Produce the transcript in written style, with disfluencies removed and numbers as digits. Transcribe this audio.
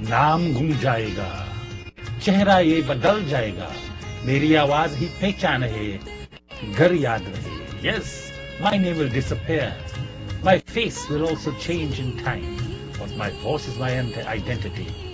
नाम गुम जाएगा, चेहरा ये बदल जाएगा, मेरी आवाज ही पहचान है, घर याद रहे. Yes, my name will disappear. My face will also change in time, but my voice is my identity.